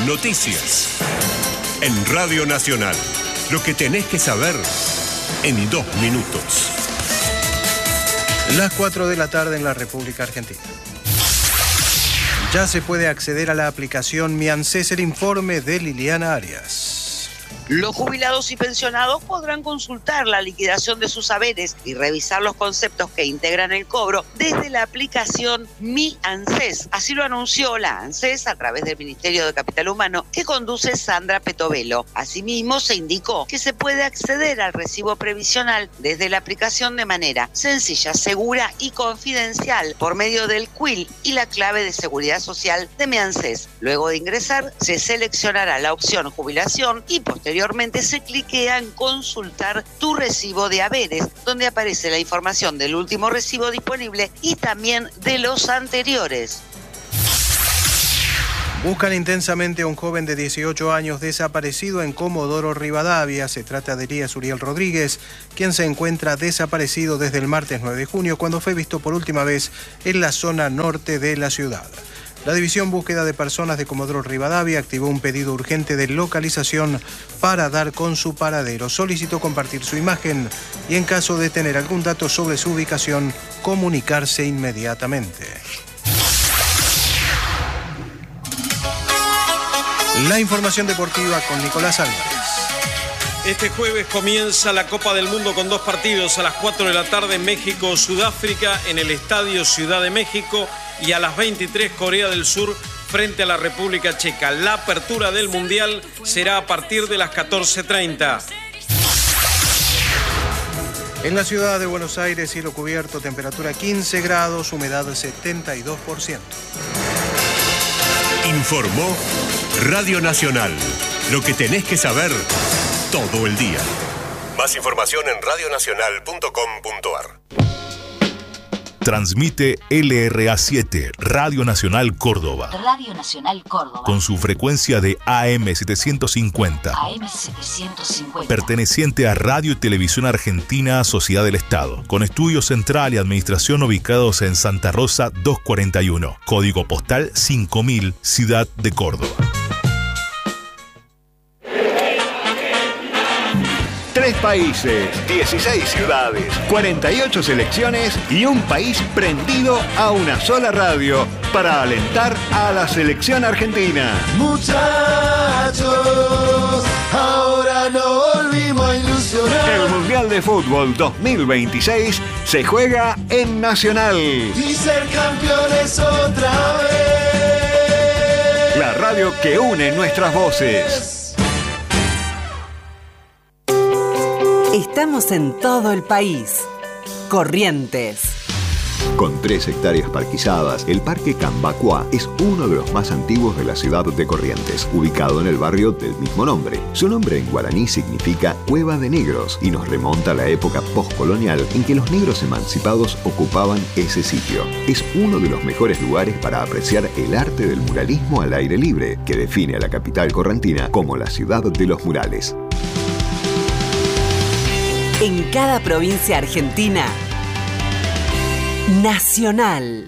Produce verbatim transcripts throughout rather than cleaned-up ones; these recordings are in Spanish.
Noticias. En Radio Nacional. Lo que tenés que saber en dos minutos. Las cuatro de la tarde en la República Argentina. Ya se puede acceder a la aplicación Mi ANSES, el informe de Liliana Arias. Los jubilados y pensionados podrán consultar la liquidación de sus haberes y revisar los conceptos que integran el cobro desde la aplicación Mi ANSES. Así lo anunció la ANSES a través del Ministerio de Capital Humano que conduce Sandra Petovelo. Asimismo, se indicó que se puede acceder al recibo previsional desde la aplicación de manera sencilla, segura y confidencial por medio del Q U I L y la clave de seguridad social de Mi ANSES. Luego de ingresar, se seleccionará la opción jubilación y posteriormente Posteriormente se cliquea en consultar tu recibo de haberes, donde aparece la información del último recibo disponible y también de los anteriores. Buscan intensamente a un joven de dieciocho años desaparecido en Comodoro Rivadavia. Se trata de Elías Uriel Rodríguez, quien se encuentra desaparecido desde el martes nueve de junio, cuando fue visto por última vez en la zona norte de la ciudad. La División Búsqueda de Personas de Comodoro Rivadavia activó un pedido urgente de localización para dar con su paradero. Solicitó compartir su imagen y, en caso de tener algún dato sobre su ubicación, comunicarse inmediatamente. La información deportiva con Nicolás Álvarez. Este jueves comienza la Copa del Mundo con dos partidos. A las cuatro de la tarde México, Sudáfrica en el Estadio Ciudad de México, y a las veintitrés Corea del Sur frente a la República Checa. La apertura del Mundial será a partir de las catorce treinta. En la ciudad de Buenos Aires, cielo cubierto, temperatura quince grados, humedad setenta y dos por ciento. Informó Radio Nacional. Lo que tenés que saber todo el día. Más información en radio nacional punto com punto a r. Transmite L R A siete, Radio Nacional Córdoba. Radio Nacional Córdoba. Con su frecuencia de A M setecientos cincuenta. A M setecientos cincuenta. Perteneciente a Radio y Televisión Argentina, Sociedad del Estado. Con estudio central y administración ubicados en Santa Rosa doscientos cuarenta y uno. Código postal cinco mil, Ciudad de Córdoba. Tres países, dieciséis ciudades, cuarenta y ocho selecciones y un país prendido a una sola radio para alentar a la selección argentina. Muchachos, ahora no volvimos a ilusionar. El Mundial de Fútbol dos mil veintiséis se juega en Nacional. Y ser campeones otra vez. La radio que une nuestras voces. Estamos en todo el país. Corrientes. Con tres hectáreas parquizadas, el Parque Cambacuá es uno de los más antiguos de la ciudad de Corrientes, ubicado en el barrio del mismo nombre. Su nombre en guaraní significa Cueva de Negros y nos remonta a la época postcolonial en que los negros emancipados ocupaban ese sitio. Es uno de los mejores lugares para apreciar el arte del muralismo al aire libre, que define a la capital correntina como la ciudad de los murales. En cada provincia argentina, Nacional.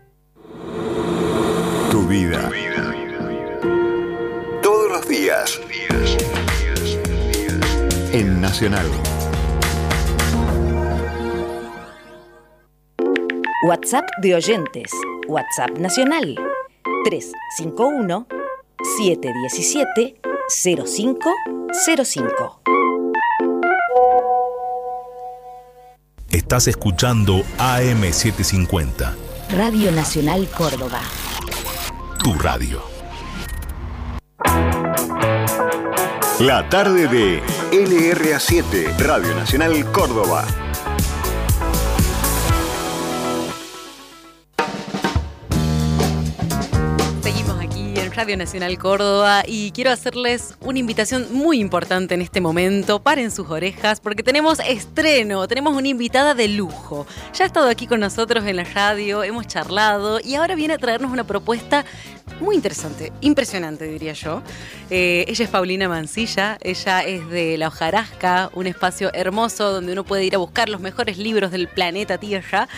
Tu vida. Todos los días. En Nacional. WhatsApp de oyentes. WhatsApp nacional. tres cinco uno, siete uno siete, cero cinco cero cinco. Estás escuchando A M setecientos cincuenta. Radio Nacional Córdoba. Tu radio. La tarde de L R A siete, Radio Nacional Córdoba. Radio Nacional Córdoba y quiero hacerles una invitación muy importante en este momento. Paren sus orejas porque tenemos estreno, tenemos una invitada de lujo. Ya ha estado aquí con nosotros en la radio, hemos charlado y ahora viene a traernos una propuesta muy interesante, impresionante diría yo. Eh, ella es Paulina Mancilla, ella es de La Hojarasca, un espacio hermoso donde uno puede ir a buscar los mejores libros del planeta Tierra.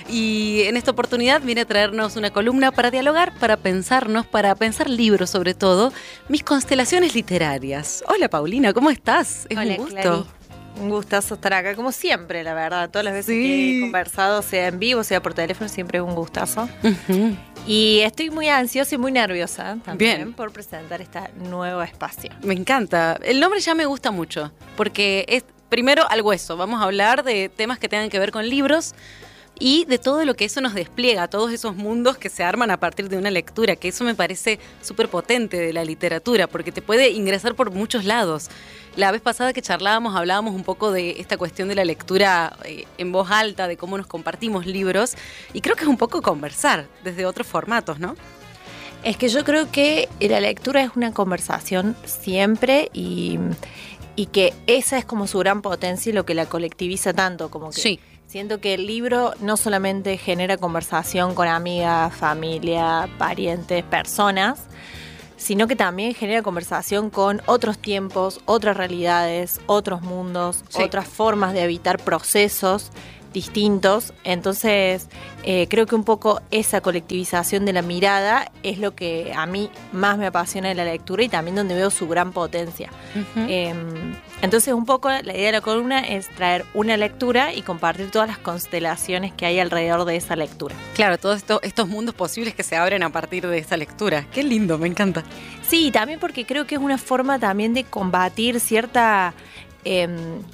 Y en esta oportunidad viene a traernos una columna para dialogar, para pensarnos, para pensar libros sobre todo, mis constelaciones literarias. Hola Paulina, ¿cómo estás? Es Hola, un gusto. Clary. Un gustazo estar acá, como siempre, la verdad. Todas las veces Sí. que he conversado, sea en vivo, sea por teléfono, siempre es un gustazo. Uh-huh. Y estoy muy ansiosa y muy nerviosa también Bien. por presentar este nuevo espacio. Me encanta. El nombre ya me gusta mucho, porque es primero al hueso. Vamos a hablar de temas que tengan que ver con libros y de todo lo que eso nos despliega, todos esos mundos que se arman a partir de una lectura, que eso me parece súper potente de la literatura, porque te puede ingresar por muchos lados. La vez pasada que charlábamos, hablábamos un poco de esta cuestión de la lectura eh, en voz alta, de cómo nos compartimos libros, y creo que es un poco conversar desde otros formatos, ¿no? Es que yo creo que la lectura es una conversación siempre y, y que esa es como su gran potencia y lo que la colectiviza tanto, como que Sí. siento que el libro no solamente genera conversación con amigas, familia, parientes, personas, sino que también genera conversación con otros tiempos, otras realidades, otros mundos, Sí. otras formas de habitar procesos distintos. Entonces, eh, creo que un poco esa colectivización de la mirada es lo que a mí más me apasiona de la lectura y también donde veo su gran potencia. Uh-huh. Eh, entonces, un poco la idea de la columna es traer una lectura y compartir todas las constelaciones que hay alrededor de esa lectura. Claro, todos esto, estos mundos posibles que se abren a partir de esa lectura. Qué lindo, me encanta. Sí, también porque creo que es una forma también de combatir cierta... Eh,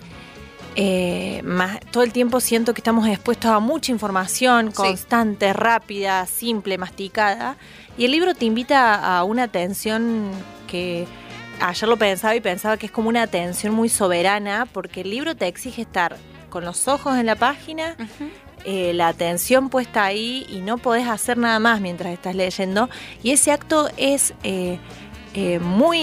eh, más, todo el tiempo siento que estamos expuestos a mucha información constante, sí. rápida, simple, masticada. Y el libro te invita a una atención que... Ayer lo pensaba y pensaba que es como una atención muy soberana, porque el libro te exige estar con los ojos en la página, uh-huh. eh, la atención puesta ahí y no podés hacer nada más mientras estás leyendo. Y ese acto es eh, eh,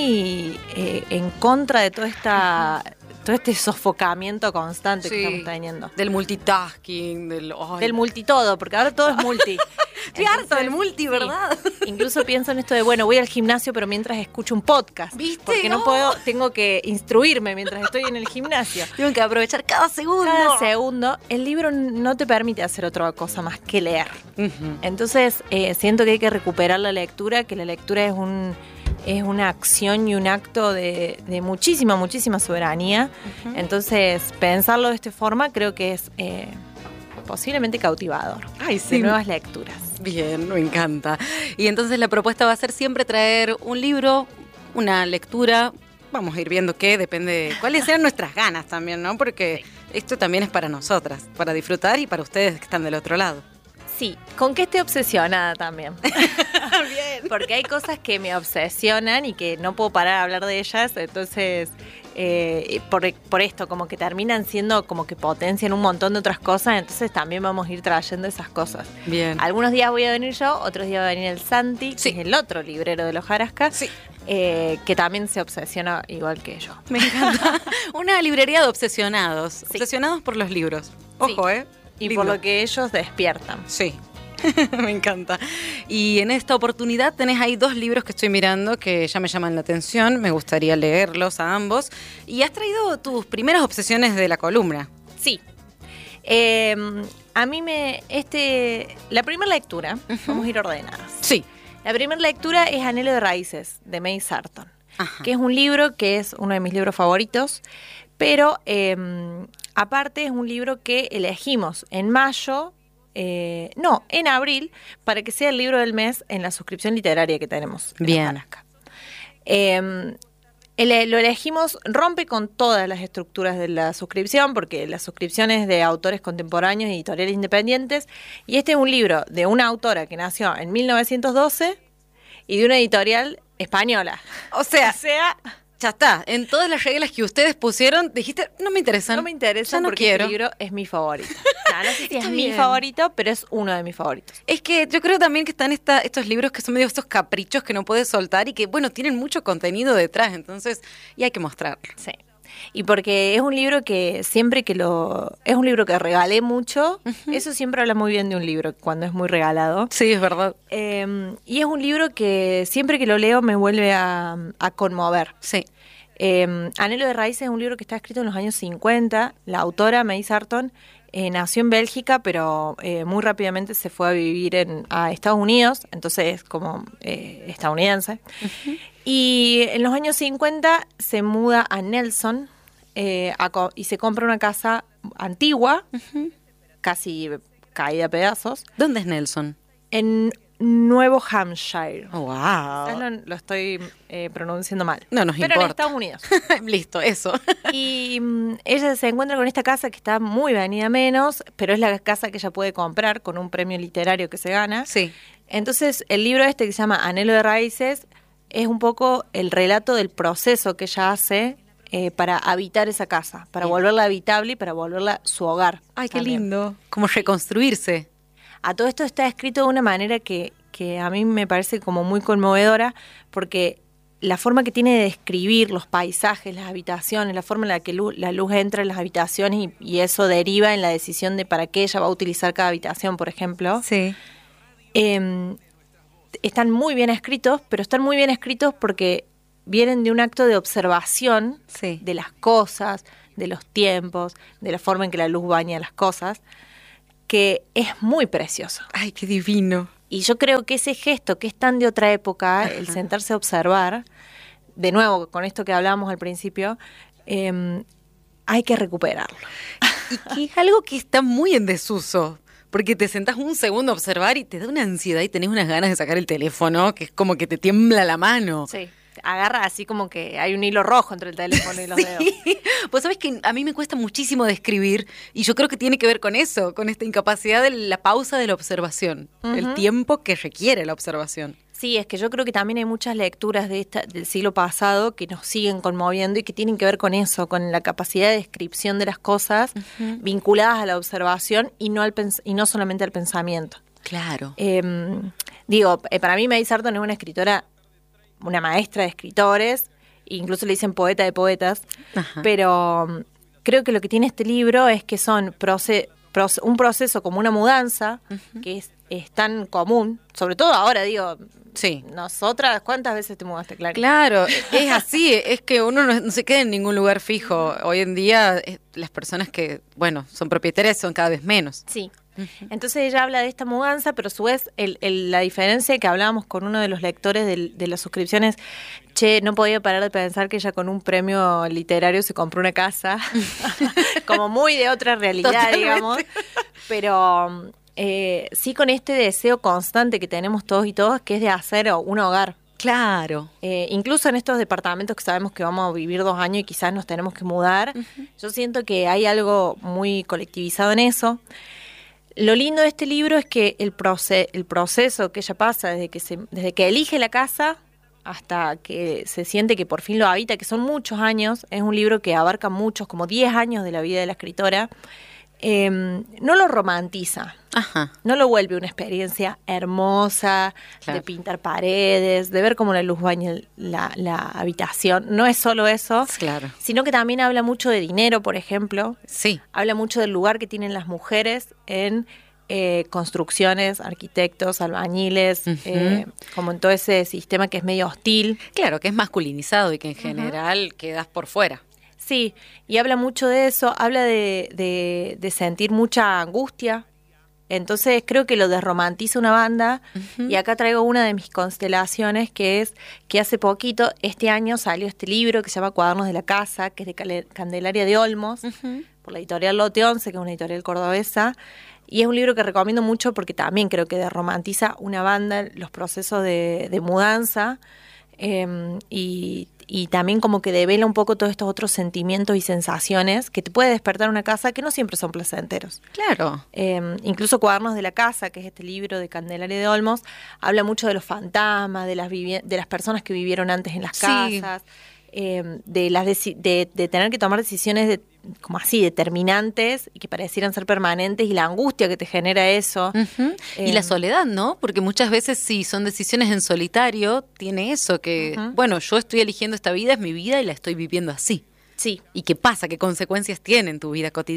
muy eh, en contra de toda esta... todo este sofocamiento constante sí, que estamos teniendo. Del multitasking, del... Oh, del multitodo, porque ahora todo es multi. Estoy harto del multi, ¿verdad? Sí. Incluso pienso en esto de, bueno, voy al gimnasio, pero mientras escucho un podcast. ¿Viste? Porque no, no puedo, tengo que instruirme mientras estoy en el gimnasio. Tengo que aprovechar cada segundo. Cada segundo. El libro no te permite hacer otra cosa más que leer. Uh-huh. Entonces, eh, siento que hay que recuperar la lectura, que la lectura es un... es una acción y un acto de, de muchísima, muchísima soberanía. Uh-huh. Entonces, pensarlo de esta forma creo que es eh, posiblemente cautivador. Ay, sí. De nuevas lecturas. Bien, me encanta. Y entonces la propuesta va a ser siempre traer un libro, una lectura. Vamos a ir viendo qué, depende de cuáles sean nuestras ganas también, ¿no? Porque esto también es para nosotras, para disfrutar y para ustedes que están del otro lado. Sí, con que esté obsesionada también. Bien. Porque hay cosas que me obsesionan y que no puedo parar de hablar de ellas, entonces eh, por, por esto como que terminan siendo como que potencian un montón de otras cosas, entonces también vamos a ir trayendo esas cosas. Bien. Algunos días voy a venir yo, otros días va a venir el Santi, sí. que es el otro librero de los Jarasca, sí. eh, que también se obsesiona igual que yo. Me encanta. Una librería de obsesionados, sí. obsesionados por los libros. Ojo, sí. ¿eh? Y Lindo. por lo que ellos despiertan. Sí. Me encanta. Y en esta oportunidad tenés ahí dos libros que estoy mirando que ya me llaman la atención. Me gustaría leerlos a ambos. Y has traído tus primeras obsesiones de la columna. Sí. Eh, a mí me... este La primera lectura, uh-huh. vamos a ir ordenadas. Sí. La primera lectura es Anhelo de Raíces, de May Sarton. Ajá. Que es un libro que es uno de mis libros favoritos. Pero... Eh, aparte es un libro que elegimos en mayo, eh, no, en abril, para que sea el libro del mes en la suscripción literaria que tenemos. Bien. Eh, el, lo elegimos, rompe con todas las estructuras de la suscripción, porque la suscripción es de autores contemporáneos y editoriales independientes, y este es un libro de una autora que nació en mil novecientos doce y de una editorial española. O sea... o sea ya está, en todas las reglas que ustedes pusieron, dijiste, no me interesan. No me interesa no porque quiero. Este libro es mi favorito. No, no sé si es bien. mi favorito, pero es uno de mis favoritos. Es que yo creo también que están esta, estos libros que son medio estos caprichos que no puedes soltar y que, bueno, tienen mucho contenido detrás, entonces, y hay que mostrarlo. Sí. Y porque es un libro que siempre que lo... Es un libro que regalé mucho. Uh-huh. Eso siempre habla muy bien de un libro cuando es muy regalado. Sí, es verdad. Eh, y es un libro que siempre que lo leo me vuelve a, a conmover. Sí. Eh, Anhelo de Raíces es un libro que está escrito en los años cincuenta. La autora, May Sarton, eh, nació en Bélgica, pero eh, muy rápidamente se fue a vivir en, a Estados Unidos, entonces es como eh, estadounidense. Uh-huh. Y en los años cincuenta se muda a Nelson eh, a co- y se compra una casa antigua, uh-huh. casi caída a pedazos. ¿Dónde es Nelson? En Nuevo Hampshire. Oh, wow. Lo, lo estoy eh, pronunciando mal. No nos Pero importa. en Estados Unidos. Listo, eso. Y um, ella se encuentra con esta casa que está muy venida menos, pero es la casa que ella puede comprar con un premio literario que se gana. Sí. Entonces, el libro este que se llama Anhelo de Raíces es un poco el relato del proceso que ella hace eh, para habitar esa casa, para Bien. volverla habitable y para volverla su hogar. Ay, qué también. lindo. Como reconstruirse. A todo esto está escrito de una manera que, que a mí me parece como muy conmovedora, porque la forma que tiene de describir los paisajes, las habitaciones, la forma en la que luz, la luz entra en las habitaciones y, y eso deriva en la decisión de para qué ella va a utilizar cada habitación, por ejemplo. Sí. Eh, están muy bien escritos, pero están muy bien escritos porque vienen de un acto de observación sí. de las cosas, de los tiempos, de la forma en que la luz baña las cosas, que es muy precioso. Ay, qué divino. Y yo creo que ese gesto que es tan de otra época, Ajá. el sentarse a observar, de nuevo, con esto que hablábamos al principio, eh, hay que recuperarlo. Y que es algo que está muy en desuso, porque te sentás un segundo a observar y te da una ansiedad y tenés unas ganas de sacar el teléfono, que es como que te tiembla la mano. Sí. Agarra así como que hay un hilo rojo entre el teléfono y los sí. dedos. Pues sabes que a mí me cuesta muchísimo describir y yo creo que tiene que ver con eso, con esta incapacidad de la pausa de la observación, uh-huh. el tiempo que requiere la observación. Sí, es que yo creo que también hay muchas lecturas de esta, del siglo pasado que nos siguen conmoviendo y que tienen que ver con eso, con la capacidad de descripción de las cosas uh-huh. vinculadas a la observación y no, al pens- y no solamente al pensamiento. Claro. Eh, digo, eh, para mí May Sarton es una escritora, una maestra de escritores, incluso le dicen poeta de poetas, Ajá. pero um, creo que lo que tiene este libro es que son proce- proce- un proceso como una mudanza, uh-huh. que es, es tan común, sobre todo ahora, digo, sí. nosotras, ¿cuántas veces te mudaste, Clara? Claro, es así, es que uno no, no se queda en ningún lugar fijo. Hoy en día eh, las personas que, bueno, son propietarias son cada vez menos. Sí. Entonces ella habla de esta mudanza, pero a su vez el, el, la diferencia que hablábamos con uno de los lectores de, de las suscripciones, che, no podía parar de pensar que ella con un premio literario se compró una casa, como muy de otra realidad, Totalmente. digamos, pero eh, sí con este deseo constante que tenemos todos y todas, que es de hacer un hogar. Claro. Eh, incluso en estos departamentos que sabemos que vamos a vivir dos años y quizás nos tenemos que mudar, uh-huh. yo siento que hay algo muy colectivizado en eso. Lo lindo de este libro es que el, proce- el proceso que ella pasa desde que, se, desde que elige la casa hasta que se siente que por fin lo habita, que son muchos años, es un libro que abarca muchos, como diez años de la vida de la escritora, eh, no lo romantiza, Ajá. no lo vuelve una experiencia hermosa, claro. de pintar paredes, de ver cómo la luz baña la, la habitación. No es solo eso, claro. sino que también habla mucho de dinero, por ejemplo. Sí. Habla mucho del lugar que tienen las mujeres en eh, construcciones, arquitectos, albañiles, uh-huh. eh, como en todo ese sistema que es medio hostil. Claro, que es masculinizado y que en general uh-huh. quedas por fuera. Sí, y habla mucho de eso, habla de, de, de sentir mucha angustia. Entonces creo que lo desromantiza una banda, uh-huh. y acá traigo una de mis constelaciones, que es que hace poquito, este año, salió este libro que se llama Cuadernos de la Casa, que es de Candelaria de Olmos, uh-huh. por la editorial Lote once, que es una editorial cordobesa, y es un libro que recomiendo mucho porque también creo que desromantiza una banda, los procesos de, de mudanza, eh, y... y también como que devela un poco todos estos otros sentimientos y sensaciones que te puede despertar una casa que no siempre son placenteros. Claro. Eh, incluso Cuadernos de la Casa, que es este libro de Candelaria de Olmos, habla mucho de los fantasmas, de las vivi- de las personas que vivieron antes en las sí. casas, eh, de, las deci- de, de tener que tomar decisiones de, como así, determinantes y que parecieran ser permanentes, y la angustia que te genera eso. Uh-huh. Eh, y la soledad, ¿no? Porque muchas veces si son decisiones en solitario, tiene eso que, uh-huh. bueno, yo estoy eligiendo esta vida, es mi vida y la estoy viviendo así. Sí. ¿Y qué pasa? ¿Qué consecuencias tiene en tu vida cotidiana?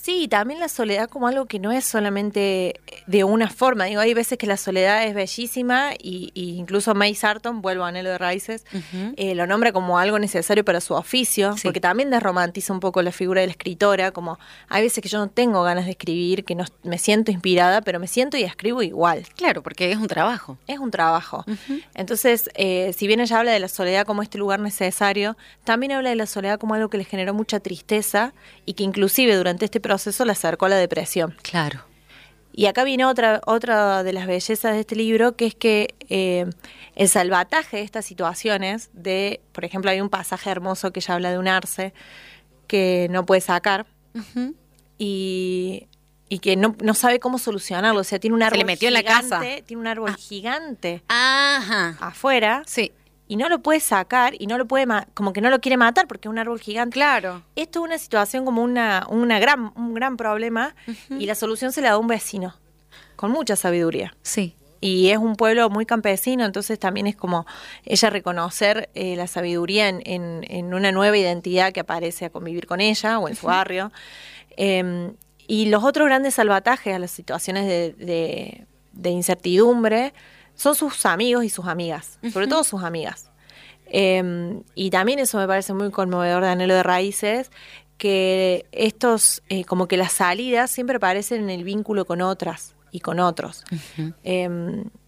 Sí, también la soledad como algo que no es solamente de una forma. Digo, hay veces que la soledad es bellísima y, y incluso May Sarton, vuelvo a Anhelo de Raíces, uh-huh. eh, lo nombra como algo necesario para su oficio, sí. porque también desromantiza un poco la figura de la escritora, como hay veces que yo no tengo ganas de escribir, que no me siento inspirada, pero me siento y escribo igual. Claro, porque es un trabajo. Es un trabajo. Uh-huh. Entonces, eh, si bien ella habla de la soledad como este lugar necesario, también habla de la soledad como algo que le generó mucha tristeza y que inclusive durante este proceso proceso la acercó a la depresión. Claro. Y acá viene otra otra de las bellezas de este libro, que es que eh, el salvataje de estas situaciones, de, por ejemplo, hay un pasaje hermoso que ella habla de un arce que no puede sacar uh-huh. y, y que no, no sabe cómo solucionarlo. O sea, tiene un árbol Se le metió gigante, en la casa. Tiene un árbol ah. gigante Ajá. afuera. Sí. Y no lo puede sacar y no lo puede ma- como que no lo quiere matar porque es un árbol gigante. Claro. Esto es una situación como una una gran un gran problema uh-huh. y la solución se la da un vecino con mucha sabiduría. Sí. Y es un pueblo muy campesino, entonces también es como ella reconocer eh, la sabiduría en, en, en una nueva identidad que aparece a convivir con ella o en su uh-huh. barrio. Eh, y los otros grandes salvatajes a las situaciones de, de, de incertidumbre son sus amigos y sus amigas, uh-huh. sobre todo sus amigas. Eh, y también eso me parece muy conmovedor de Anhelo de Raíces, que estos, eh, como que las salidas siempre aparecen en el vínculo con otras y con otros. Uh-huh. Eh,